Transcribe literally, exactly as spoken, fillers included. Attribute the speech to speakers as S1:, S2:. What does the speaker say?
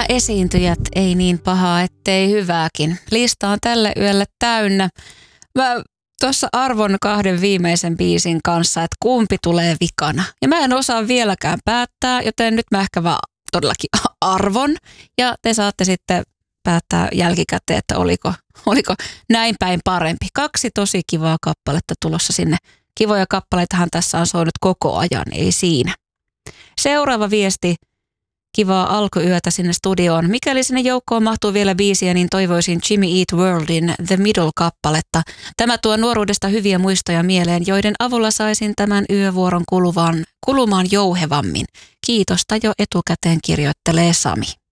S1: esiintyjät ei niin pahaa, ettei hyvääkin. Lista on tälle yölle täynnä. Mä tuossa arvon kahden viimeisen biisin kanssa, että kumpi tulee vikana. Ja mä en osaa vieläkään päättää, joten nyt mä ehkä vaan todellakin arvon. Ja te saatte sitten päättää jälkikäteen, että oliko, oliko näin päin parempi. Kaksi tosi kivaa kappaletta tulossa sinne. Kivoja kappaleitahan tässä on soinut koko ajan, ei siinä. Seuraava viesti. Kivaa alkuyötä sinne studioon. Mikäli sinne joukkoon mahtuu vielä biisiä, niin toivoisin Jimmy Eat Worldin The Middle-kappaletta. Tämä tuo nuoruudesta hyviä muistoja mieleen, joiden avulla saisin tämän yövuoron kuluvan, kulumaan jouhevammin. Kiitosta jo etukäteen, kirjoittelee Sami.